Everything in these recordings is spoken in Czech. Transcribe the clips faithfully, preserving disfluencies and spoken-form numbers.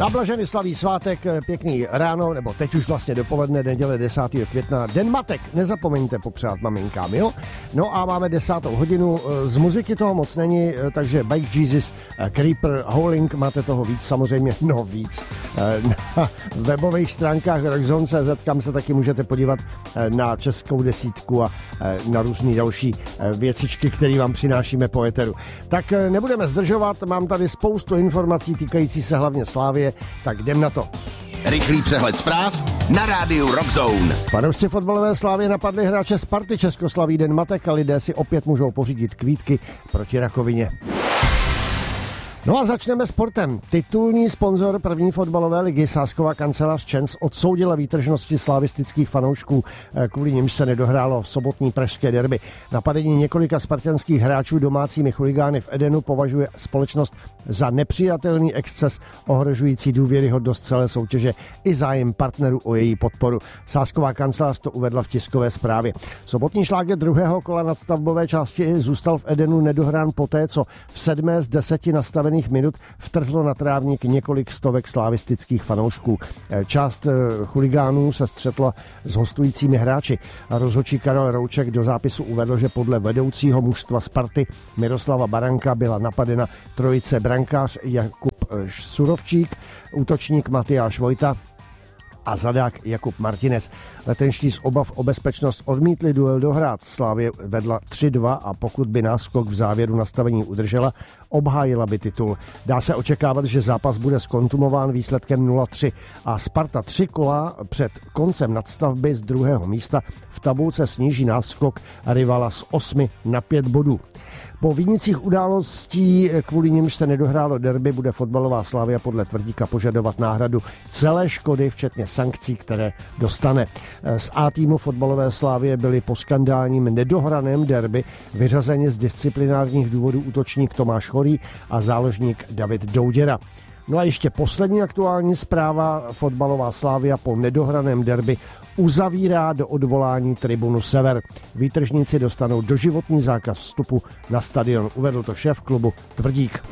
Nablažený slaví svátek, pěkný ráno, nebo teď už vlastně dopoledne, neděle desátého května, Den matek, nezapomeňte popřát maminkám, jo? No a máme desátou hodinu, z muziky toho moc není, takže Bike Jesus, Creeper, Howling, máte toho víc samozřejmě, no víc, na webových stránkách rockzone tečka cé zet, kam se taky můžete podívat na českou desítku a na různý další věcičky, které vám přinášíme po eteru. Tak nebudeme zdržovat, mám tady spoustu informací týkající se hlavně Slávie, tak jdem na to. Rychlý přehled zpráv na rádiu Rockzone. Fanoušci fotbalové Slávie napadli hráče Sparty, Česko slaví Den matek a lidé si opět můžou pořídit kvítky proti rakovině. No a začneme sportem. Titulní sponzor první fotbalové ligy, sázková kancelář Chance, odsoudila výtržnosti slavistických fanoušků, kvůli nimž se nedohrálo sobotní pražské derby. Napadení několika spartanských hráčů domácími chuligány v Edenu považuje společnost za nepřijatelný exces ohrožující důvěryhodnost celé soutěže i zájem partnerů o její podporu. Sázková kancelář to uvedla v tiskové zprávě. Sobotní šláger druhého kola nadstavbové části zůstal v Edenu nedohrán poté, co v sedmé z deseti nastavených minut vtrhlo na trávník několik stovek slavistických fanoušků. Část chuligánů se střetla s hostujícími hráči. Rozhodčí Karel Rouček do zápisu uvedl, že podle vedoucího mužstva Sparty Miroslava Baranka byla napadena trojice brankář Jakub Surovčík, útočník Matyáš Vojta a zadák Jakub Martinez. Letenští z obav o bezpečnost odmítli duel dohrát. Slávě vedla tři dva a pokud by náskok v závěru nastavení udržela, obhájila by titul. Dá se očekávat, že zápas bude zkontumován výsledkem nula tři a Sparta tři kola před koncem nadstavby z druhého místa v tabulce sníží náskok rivala z osmi na pět bodů. Po vinících událostí, kvůli nimž se nedohrálo derby, bude fotbalová Slavia podle Tvrdíka požadovat náhradu celé škody, včetně sankcí, které dostane. Z A týmu fotbalové Slavie byli po skandálním nedohraném derby vyřazeni z disciplinárních důvodů útočník Tomáš Chorý a záložník David Douděra. No a ještě poslední aktuální zpráva. Fotbalová Slavia po nedohraném derby uzavírá do odvolání tribunu Sever. Výtržníci dostanou doživotní zákaz vstupu na stadion. Uvedl to šéf klubu Tvrdík.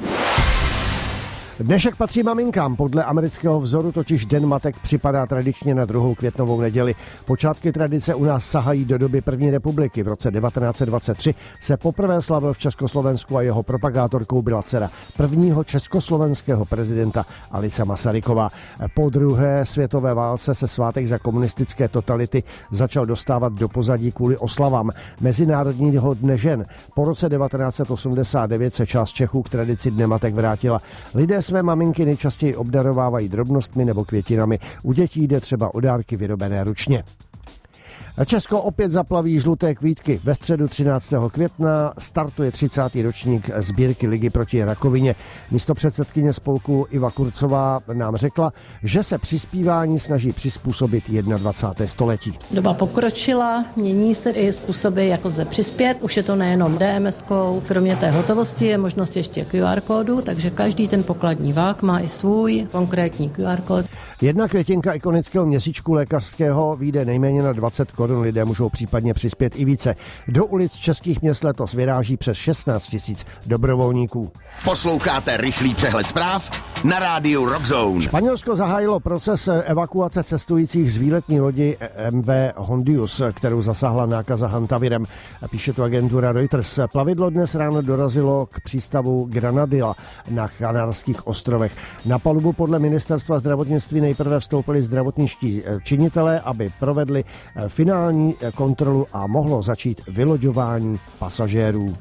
Dnešek patří maminkám. Podle amerického vzoru totiž Den matek připadá tradičně na druhou květnovou neděli. Počátky tradice u nás sahají do doby první republiky. V roce devatenáct set dvacet tři se poprvé slavil v Československu a jeho propagátorkou byla dcera prvního československého prezidenta Alice Masaryková. Po druhé světové válce se svátek za komunistické totality začal dostávat do pozadí kvůli oslavám Mezinárodního dne žen. Po roce devatenáct set osmdesát devět se část Čechů k tradici Dne matek vrátila. Lidé své maminky nejčastěji obdarovávají drobnostmi nebo květinami. U dětí jde třeba o dárky vyrobené ručně. Česko opět zaplaví žluté kvítky. Ve středu třináctého května startuje třicátý ročník sbírky ligy proti rakovině. Místopředsedkyně spolku Iva Kurcová nám řekla, že se přispívání snaží přizpůsobit dvacátému prvnímu století. Doba pokročila, mění se i způsoby, jak lze přispět. Už je to nejenom D M eskou, kromě té hotovosti je možnost ještě Q R kódu, takže každý ten pokladní vák má i svůj konkrétní Q R kód. Jedna květinka ikonického měsíčku lékařského vyjde nejméně na dvacet korun. Lidé můžou případně přispět i více. Do ulic českých měst letos vyráží přes šestnáct tisíc dobrovolníků. Posloucháte rychlý přehled zpráv na rádiu Rockzone. Španělsko zahájilo proces evakuace cestujících z výletní lodi M V Hondius, kterou zasáhla nákaza hantavirem. Píše to agentura Reuters. Plavidlo dnes ráno dorazilo k přístavu Granadilla na Kanárských ostrovech. Na palubu podle ministerstva zdravotnictví nejprve vstoupili zdravotničtí činitelé, aby provedli finální kontrolu a mohlo začít vyloďování pasažérů.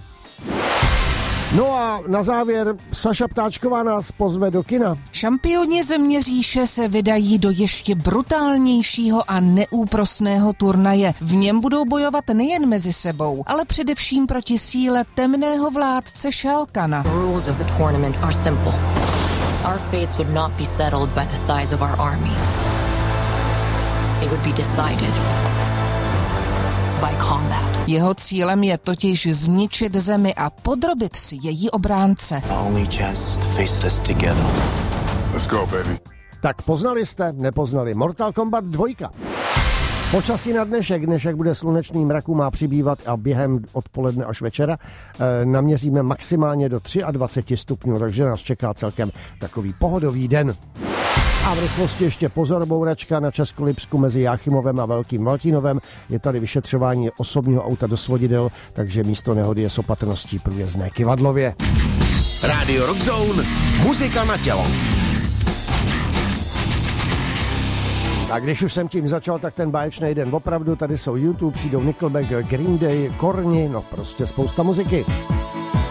No a na závěr Saša Ptáčková nás pozve do kina. Šampioni země říše se vydají do ještě brutálnějšího a neúprosného turnaje. V něm budou bojovat nejen mezi sebou, ale především proti síle temného vládce Shao Kana. The rules of the tournament are simple. Our fates would not be settled by the size of our armies. It would be decided by combat. Jeho cílem je totiž zničit zemi a podrobit si její obránce. Only chance to face this together. Let's go, baby. Tak poznali jste, nepoznali Mortal Kombat dva. Počasí na dnešek. Dnešek bude slunečný, mraku má přibývat a během odpoledne až večera e, naměříme maximálně do dvacet tři stupňů, takže nás čeká celkem takový pohodový den. A v rychlosti ještě pozor, bouračka na Českolipsku mezi Jáchymovem a Velkým Valtínovem. Je tady vyšetřování osobního auta do svodidel, takže místo nehody je s opatrností průjezdné kyvadlově. Radio Rock Zone, muzika na tělo. A když už jsem tím začal, tak ten báječný den opravdu. Tady jsou YouTube, přijdou Nickelback, Green Day, Korni, no prostě spousta muziky.